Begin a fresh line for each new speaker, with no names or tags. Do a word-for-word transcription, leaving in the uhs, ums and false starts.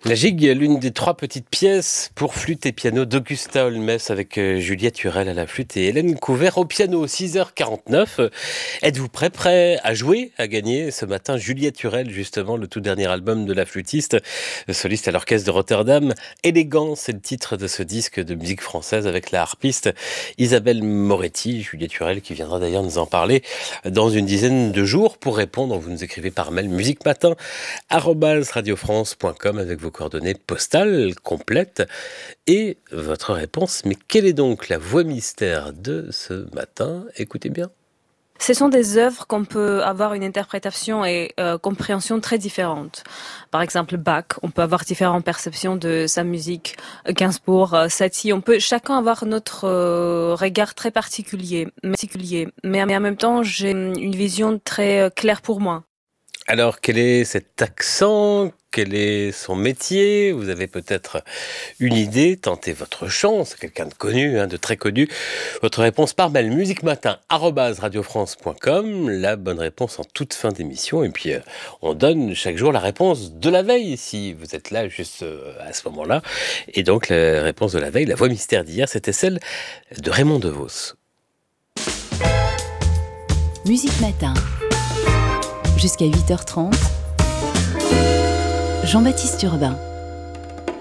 La gigue, l'une des trois petites pièces pour flûte et piano d'Augusta Holmes avec euh, Juliette Hurel à la flûte et Hélène Couvert au piano. six heures quarante-neuf. Euh, Êtes-vous prêt, prêt à jouer, à gagner ce matin Juliette Hurel, justement, le tout dernier album de la flûtiste, le soliste à l'orchestre de Rotterdam. Élégant, c'est le titre de ce disque de musique française avec la harpiste Isabelle Moretti. Juliette Hurel qui viendra d'ailleurs nous en parler dans une dizaine de jours. Pour répondre, vous nous écrivez par mail musicematin arobase radiofrance point com avec vos coordonnées postales complètes et votre réponse. Mais quelle est donc la voix mystère de ce matin? Écoutez bien.
Ce sont des œuvres qu'on peut avoir une interprétation et euh, compréhension très différentes. Par exemple, Bach, on peut avoir différentes perceptions de sa musique. Gainsbourg, euh, Satie, on peut chacun avoir notre euh, regard très particulier, particulier. Mais, mais en même temps, j'ai une vision très euh, claire pour moi.
Alors, quel est cet accent? Quel est son métier? Vous avez peut-être une idée, tentez votre chance, quelqu'un de connu, hein, de très connu. Votre réponse par mail musicematin arobase radiofrance point com, la bonne réponse en toute fin d'émission. Et puis, euh, on donne chaque jour la réponse de la veille, si vous êtes là juste euh, à ce moment-là. Et donc, la réponse de la veille, la voix mystère d'hier, c'était celle de Raymond DeVos.
Musique Matin, jusqu'à huit heures trente, Jean-Baptiste Urbain.